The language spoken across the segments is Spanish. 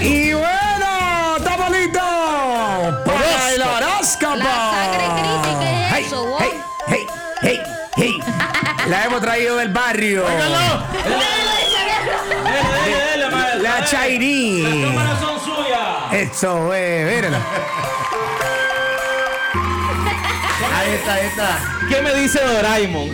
Y bueno, estamos listos para el horóscopo. La sangre crítica es eso, vos. Hey. La hemos traído del barrio. La Chairí. Las cámaras son suyas. Eso, mírenla. Ahí está. ¿Qué me dice Doraemon?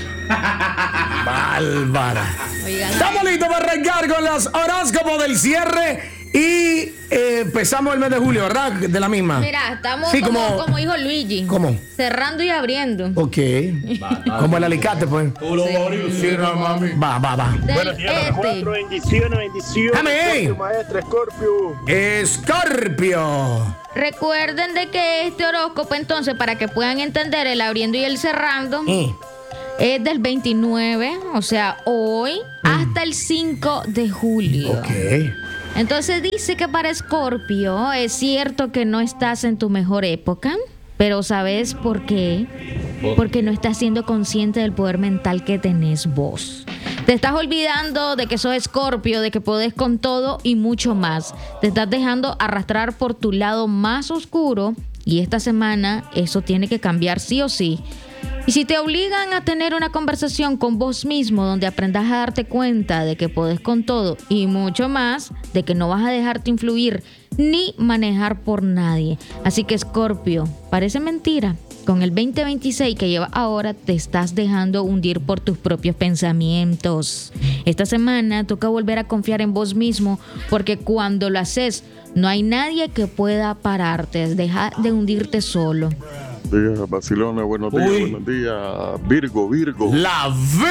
Bárbara. Oigan, Estamos listos para arrancar con los horóscopos del cierre. Y empezamos el mes de julio, ¿verdad? De la misma. mira, estamos Sí, como dijo Luigi. ¿Cómo? Cerrando y abriendo. Ok. Como el alicate, pues. Sí, no, mami. Va. Del Bendiciones. Amén. Scorpio, maestra Scorpio. Escorpio. Recuerden de que este horóscopo, entonces, para que puedan entender el abriendo y el cerrando, es del 29, o sea, hoy, hasta el 5 de julio. Ok. Entonces dice que para Escorpio es cierto que no estás en tu mejor época, pero ¿sabes por qué? Porque no estás siendo consciente del poder mental que tenés vos. Te estás olvidando de que sos Escorpio, de que podés con todo y mucho más. Te estás dejando arrastrar por tu lado más oscuro y esta semana eso tiene que cambiar sí o sí. Y si te obligan a tener una conversación con vos mismo donde aprendas a darte cuenta de que podés con todo y mucho más, de que no vas a dejarte influir ni manejar por nadie. Así que Escorpio, parece mentira. Con el 2026 que llevas ahora te estás dejando hundir por tus propios pensamientos. Esta semana toca volver a confiar en vos mismo porque cuando lo haces no hay nadie que pueda pararte. Deja de hundirte solo. Días, Barcelona, buenos días. Virgo. La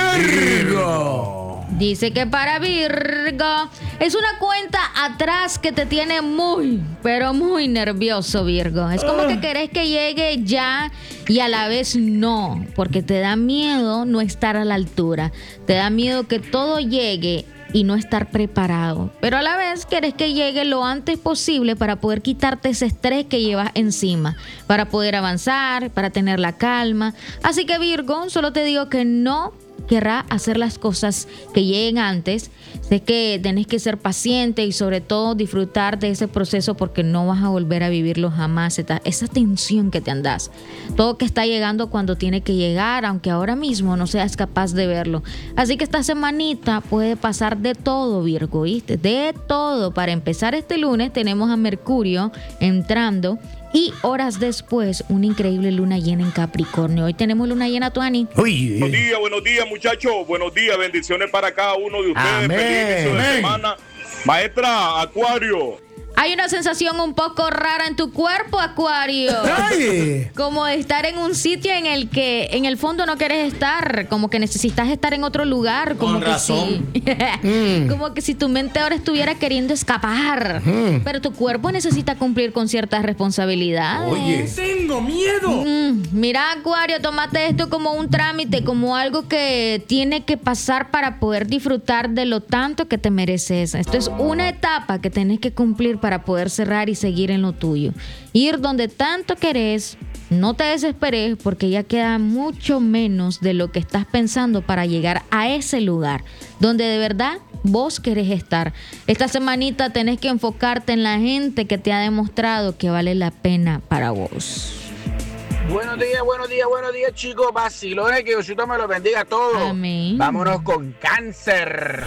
Virgo. Dice que para Virgo es una cuenta atrás que te tiene muy, pero muy nervioso, Virgo. Es como que querés que llegue ya y a la vez no, porque te da miedo no estar a la altura. Te da miedo que todo llegue y no estar preparado. Pero a la vez querés que llegue lo antes posible para poder quitarte ese estrés que llevas encima, para poder avanzar, para tener la calma. Así que Virgo, solo te digo que no querrá hacer las cosas que lleguen antes. Sé que tenés que ser paciente y sobre todo disfrutar de ese proceso porque no vas a volver a vivirlo jamás. Esa tensión que te andás. Todo que está llegando cuando tiene que llegar, aunque ahora mismo no seas capaz de verlo. Así que esta semanita puede pasar de todo, Virgo, ¿viste? De todo. Para empezar este lunes tenemos a Mercurio entrando y horas después una increíble luna llena en Capricornio. Hoy tenemos luna llena, Tuani. Uy. Buenos días, muchachos. Buenos días, bendiciones para cada uno de ustedes. Amén. Feliz inicio de semana. Maestra Acuario. Hay una sensación un poco rara en tu cuerpo, Acuario. Ay. Como de estar en un sitio en el que en el fondo no querés estar, como que necesitas estar en otro lugar, como Con que razón. como que si tu mente ahora estuviera queriendo escapar, pero tu cuerpo necesita cumplir con ciertas responsabilidades. Oye. Tengo miedo. Mira, Acuario, tómate esto como un trámite, como algo que tiene que pasar para poder disfrutar de lo tanto que te mereces. Esto es una etapa que tenés que cumplir para poder cerrar y seguir en lo tuyo. Ir donde tanto querés, no te desesperes porque ya queda mucho menos de lo que estás pensando para llegar a ese lugar donde de verdad vos querés estar. Esta semanita tenés que enfocarte en la gente que te ha demostrado que vale la pena para vos. Buenos días, chicos. Vacilones, que Diosito me los bendiga a todos. Amén. Vámonos con Cáncer.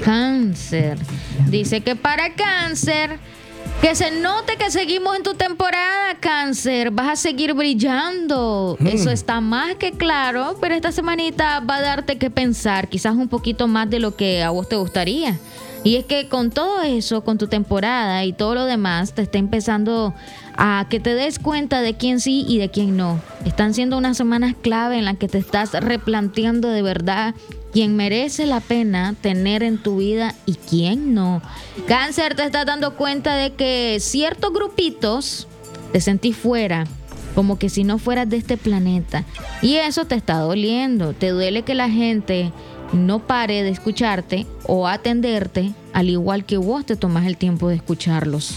Cáncer. Dice que para Cáncer, que se note que seguimos en tu temporada, Cáncer. Vas a seguir brillando. Eso está más que claro, pero esta semanita va a darte que pensar, quizás un poquito más de lo que a vos te gustaría. Y es que con todo eso, con tu temporada y todo lo demás, te está empezando a que te des cuenta de quién sí y de quién no. Están siendo unas semanas clave en las que te estás replanteando de verdad quién merece la pena tener en tu vida y quién no. Cáncer, te estás dando cuenta de que ciertos grupitos te sentís fuera, como que si no fueras de este planeta. Y eso te está doliendo. Te duele que la gente no pare de escucharte o atenderte, al igual que vos te tomas el tiempo de escucharlos.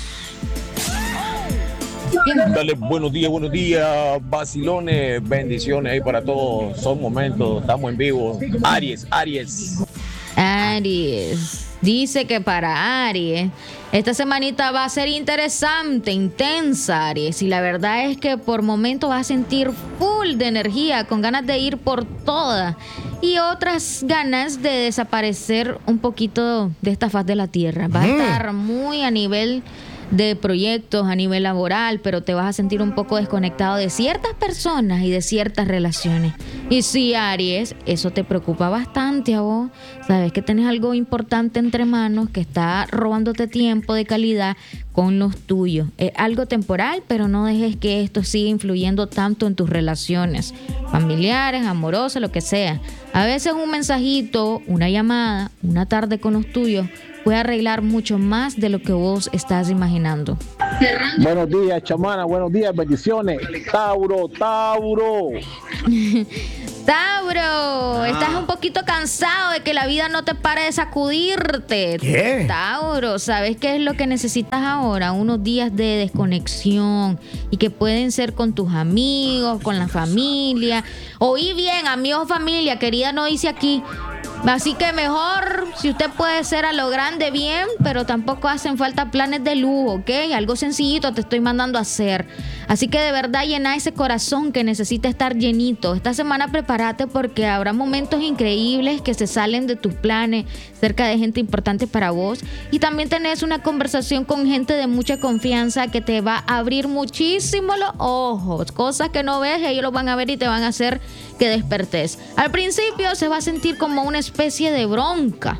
Dale, buenos días, vacilones, bendiciones ahí para todos. Son momentos, estamos en vivo. Aries. Aries. Dice que para Aries, esta semanita va a ser interesante, intensa, Aries. Y la verdad es que por momentos vas a sentir full de energía, con ganas de ir por todas. Y otras ganas de desaparecer un poquito de esta faz de la tierra. Vas a estar muy a nivel de proyectos, a nivel laboral, pero te vas a sentir un poco desconectado de ciertas personas y de ciertas relaciones. Y si, Aries, eso te preocupa bastante a vos, sabes que tenés algo importante entre manos que está robándote tiempo de calidad con los tuyos. Es algo temporal, pero no dejes que esto siga influyendo tanto en tus relaciones familiares, amorosas, lo que sea. A veces un mensajito, una llamada, una tarde con los tuyos puede arreglar mucho más de lo que vos estás imaginando. Buenos días, chamana. Buenos días, bendiciones. Tauro. Tauro, estás un poquito cansado de que la vida no te pare de sacudirte. ¿Qué? Tauro, ¿sabes qué es lo que necesitas ahora? Unos días de desconexión y que pueden ser con tus amigos, con la familia. Oí bien, amigos, familia, querida, no dice aquí. Así que mejor, si usted puede ser a lo grande, bien, pero tampoco hacen falta planes de lujo, ¿ok? Algo sencillito te estoy mandando a hacer. Así que de verdad llena ese corazón que necesita estar llenito. Esta semana prepárate porque habrá momentos increíbles que se salen de tus planes cerca de gente importante para vos. Y también tenés una conversación con gente de mucha confianza que te va a abrir muchísimo los ojos. Cosas que no ves, ellos lo van a ver y te van a hacer que despertes. Al principio se va a sentir como una especie de bronca.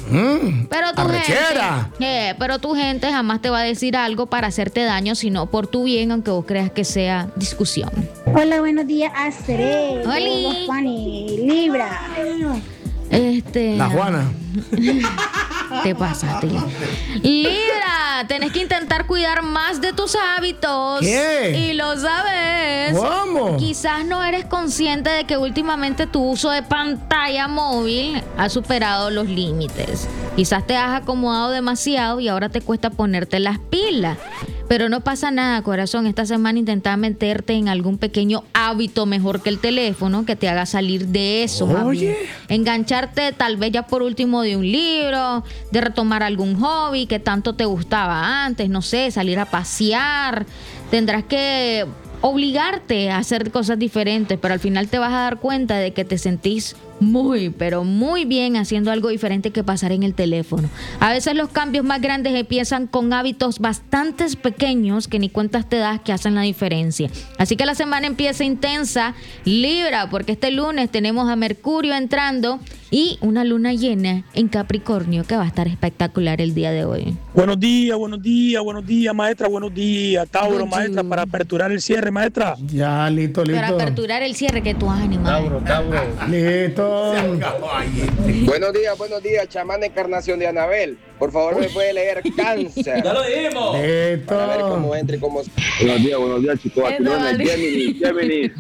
Pero tu gente jamás te va a decir algo para hacerte daño, sino por tu bien, aunque vos creas que sea discusión. Hola, buenos días, Astre. Oli. Juani, Libra. La Juana. Te pasaste. Libra, tenés que intentar cuidar más de tus hábitos. ¿Qué? Y lo sabes. ¿Cómo? Quizás no eres consciente de que últimamente tu uso de pantalla móvil ha superado los límites. Quizás te has acomodado demasiado y ahora te cuesta ponerte las pilas. Pero no pasa nada, corazón. Esta semana intenta meterte en algún pequeño hábito mejor que el teléfono que te haga salir de eso. Oye. Engancharte tal vez ya por último de un libro, de retomar algún hobby que tanto te gustaba antes, no sé, salir a pasear. Tendrás que obligarte a hacer cosas diferentes, pero al final te vas a dar cuenta de que te sentís muy, pero muy bien haciendo algo diferente que pasar en el teléfono. A veces los cambios más grandes empiezan con hábitos bastante pequeños que ni cuentas te das que hacen la diferencia. Así que la semana empieza intensa, Libra, porque este lunes tenemos a Mercurio entrando y una luna llena en Capricornio que va a estar espectacular el día de hoy. Buenos días, maestra, buenos días, Tauro, maestra, para aperturar el cierre, maestra. Ya, listo. Para aperturar el cierre, que tu ánimo. Tauro. Listo. Buenos días, chamán Encarnación de Anabel. Por favor, me puede leer Cáncer. Ya lo dijimos. Listo. Para ver cómo entra y cómo... Buenos días, chicos. Gemini.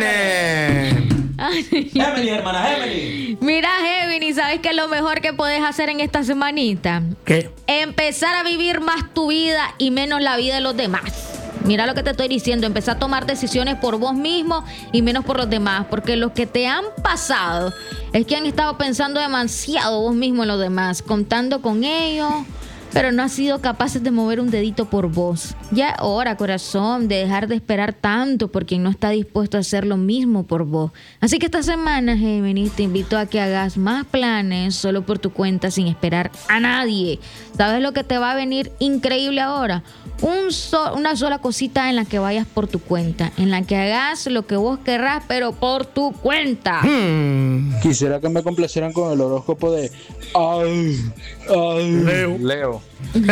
Gemini, hermana, Gemini. Mira, Gemini, ¿sabes qué es lo mejor que puedes hacer en esta semanita? ¿Qué? Empezar a vivir más tu vida y menos la vida de los demás. Mira lo que te estoy diciendo, empezar a tomar decisiones por vos mismo y menos por los demás, porque lo que te han pasado es que han estado pensando demasiado vos mismo en los demás, contando con ellos, pero no has sido capaces de mover un dedito por vos. Ya es hora, corazón, de dejar de esperar tanto por quien no está dispuesto a hacer lo mismo por vos. Así que esta semana, Géminis, te invito a que hagas más planes solo por tu cuenta sin esperar a nadie. ¿Sabes lo que te va a venir increíble ahora? Una sola cosita en la que vayas por tu cuenta, en la que hagas lo que vos querrás, pero por tu cuenta. Quisiera que me complacieran con el horóscopo de Leo.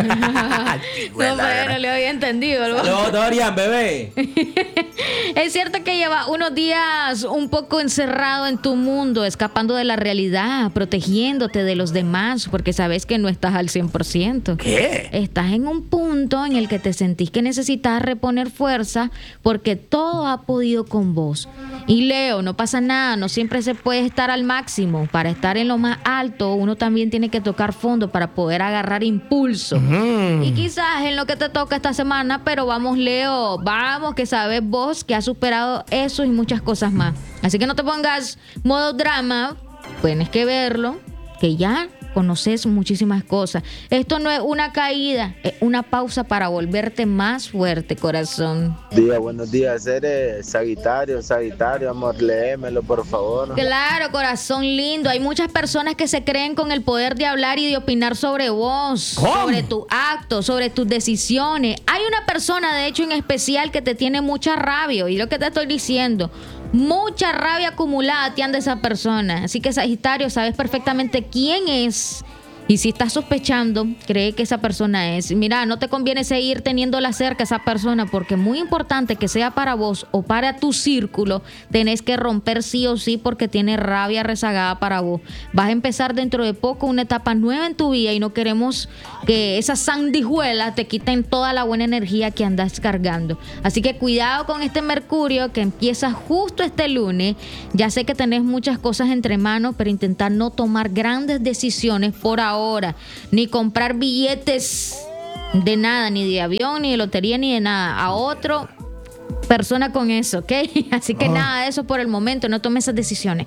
No le había entendido. Saludos, Dorian, bebé. Es cierto que lleva unos días un poco encerrado en tu mundo, escapando de la realidad, protegiéndote de los demás, porque sabes que no estás al 100%. ¿Qué? Estás en un punto en el que te sentís que necesitas reponer fuerza porque todo ha podido con vos. Y Leo, no pasa nada, no siempre se puede estar al máximo. Para estar en lo más alto, uno también tiene que tocar fondo para poder agarrar impulso. Y quizás en lo que te toca esta semana, pero vamos, Leo, vamos, que sabes vos que has superado eso y muchas cosas más. Así que no te pongas modo drama, tienes que verlo, que ya conoces muchísimas cosas. Esto no es una caída, es una pausa para volverte más fuerte, corazón. Buenos días, eres Sagitario, amor, léemelo, por favor. Claro, corazón lindo. Hay muchas personas que se creen con el poder de hablar y de opinar sobre vos, sobre tus actos, sobre tus decisiones. Hay una persona, de hecho, en especial que te tiene mucha rabia, y lo que te estoy diciendo, mucha rabia acumulada te anda esa persona. Así que, Sagitario, sabes perfectamente quién es. Y si estás sospechando, cree que esa persona es. Mira, no te conviene seguir teniéndola cerca a esa persona, porque es muy importante que sea para vos o para tu círculo, tenés que romper sí o sí porque tiene rabia rezagada para vos. Vas a empezar dentro de poco una etapa nueva en tu vida y no queremos que esas sanguijuelas te quiten toda la buena energía que andas cargando. Así que cuidado con este Mercurio que empieza justo este lunes. Ya sé que tenés muchas cosas entre manos, pero intentar no tomar grandes decisiones por ahora, ni comprar billetes de nada, ni de avión, ni de lotería, ni de nada a otro persona con eso, ¿ok? Así que nada de eso por el momento, no tomes esas decisiones.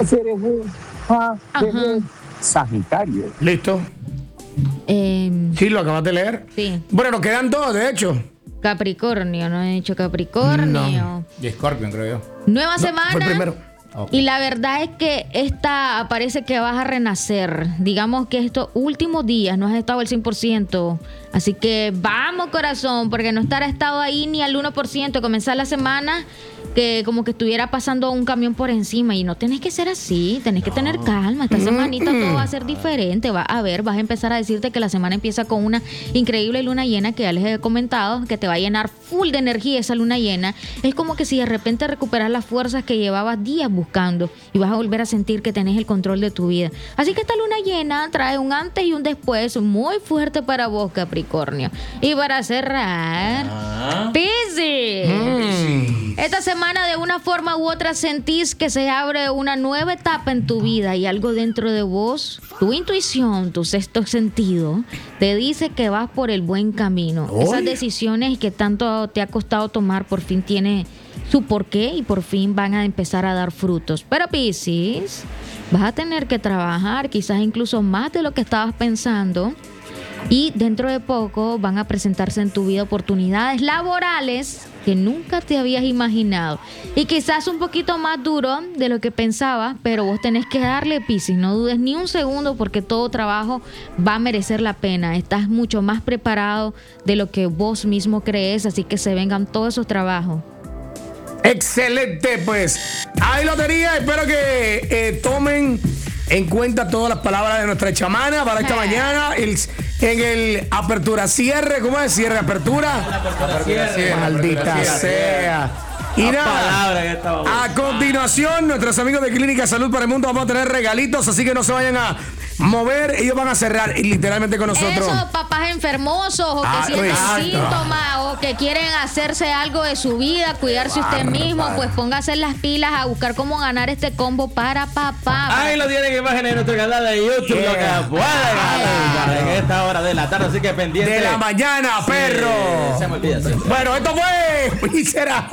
Sagitario. ¿Listo? Sí, lo acabas de leer. Sí. Bueno, nos quedan dos, de hecho. Capricornio, no he dicho Capricornio. No. Y Scorpion, creo yo. Nueva semana. Fue primero. Y la verdad es que esta parece que vas a renacer. Digamos que estos últimos días no has estado al 100%. Así que vamos, corazón, porque no estará estado ahí ni al 1%. Comenzar la semana que como que estuviera pasando un camión por encima. Y no tenés que ser así, tenés que tener calma. Esta semanita todo va a ser diferente. Vas a empezar a decirte que la semana empieza con una increíble luna llena que ya les he comentado, que te va a llenar full de energía esa luna llena. Es como que si de repente recuperas las fuerzas que llevabas días buscando y vas a volver a sentir que tenés el control de tu vida. Así que esta luna llena trae un antes y un después muy fuerte para vos, Capricornio. Y para cerrar, Piscis. Esta semana de una forma u otra sentís que se abre una nueva etapa en tu vida y algo dentro de vos, tu intuición, tu sexto sentido, te dice que vas por el buen camino. Esas decisiones que tanto te ha costado tomar por fin tiene su porqué y por fin van a empezar a dar frutos. Pero Piscis, vas a tener que trabajar quizás incluso más de lo que estabas pensando. Y dentro de poco van a presentarse en tu vida oportunidades laborales que nunca te habías imaginado. Y quizás un poquito más duro de lo que pensabas, pero vos tenés que darle, Piscis. No dudes ni un segundo porque todo trabajo va a merecer la pena. Estás mucho más preparado de lo que vos mismo crees, así que se vengan todos esos trabajos. Excelente, pues. Hay lotería. Espero que tomen en cuenta todas las palabras de nuestra chamana para esta mañana. En el apertura cierre, ¿cómo es? Cierre, apertura. Maldita sea. Y nada, a continuación, nuestros amigos de Clínica Salud para el Mundo vamos a tener regalitos, así que no se vayan a mover, ellos van a cerrar literalmente con nosotros. Esos papás enfermosos o que sienten síntomas o que quieren hacerse algo de su vida, cuidarse usted mismo, pues póngase las pilas a buscar cómo ganar este combo para papá. Ahí lo tienen imágenes en nuestro canal de YouTube, lo que puede ganar en esta hora de la tarde, así que pendiente. De la mañana, perro. Se me olvida siempre. Bueno, esto fue Pícera.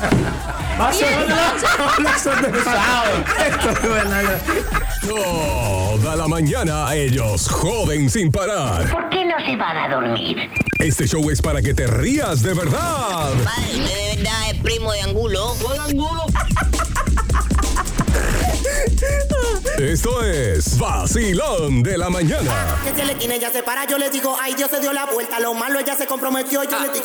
Toda la mañana ellos joden sin parar. ¿Por qué no se van a dormir? Este show es para que te rías de verdad. De verdad es primo de Angulo. Esto es Vacilón de la Mañana. Que se le quine ya se para, yo le digo, ay Dios se dio la vuelta, lo malo ella se comprometió, yo le digo.